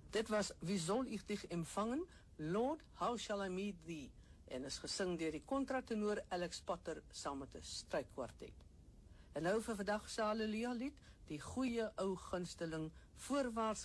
Dit was Wie soll ich dich empfangen? Lord, how shall I meet thee? En is gesing deur die kontratenor Alex Potter saam met 'n strykwartet. En nou vir vandag se Halleluja lied, die goeie ou gunsteling Voorwaarts